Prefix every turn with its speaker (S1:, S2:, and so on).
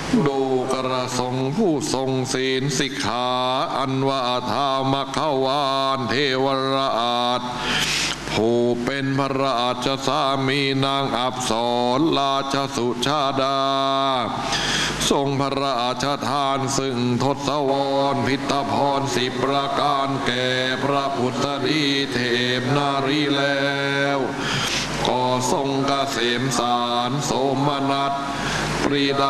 S1: ดูกระสงผู้ทรงศีลสิกขาอันว่าธามขวานเทวราชผู้เป็นพระราชสามีนางอับสรราชสุชาดาทรงพระราชทานซึ่งทศวรพิตรพร10 ประการแก่พระพุทธดีเทพนารีแล้วก็ทรงเกษมสารโสมนัสปรีดา